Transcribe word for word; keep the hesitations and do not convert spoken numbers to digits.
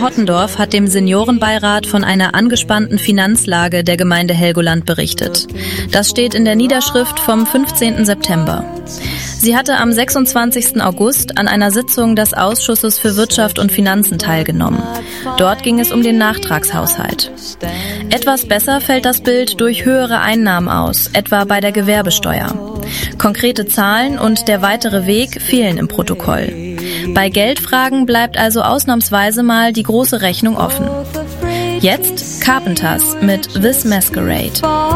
Hottendorf hat dem Seniorenbeirat von einer angespannten Finanzlage der Gemeinde Helgoland berichtet. Das steht in der Niederschrift vom fünfzehnten September. Sie hatte am sechsundzwanzigsten August an einer Sitzung des Ausschusses für Wirtschaft und Finanzen teilgenommen. Dort ging es um den Nachtragshaushalt. Etwas besser fällt das Bild durch höhere Einnahmen aus, etwa bei der Gewerbesteuer. Konkrete Zahlen und der weitere Weg fehlen im Protokoll. Bei Geldfragen bleibt also ausnahmsweise mal die große Rechnung offen. Jetzt Carpenters mit This Masquerade.